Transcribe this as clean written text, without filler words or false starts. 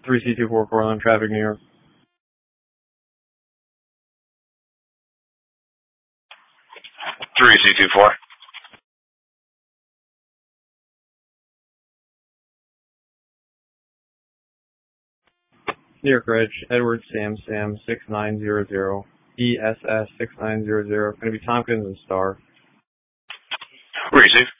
3C24 Coraline traffic, New York. 3C24. New York Ridge, Edward Sam 6900, ESS 6900. Going to be Tompkins and Star. Receive.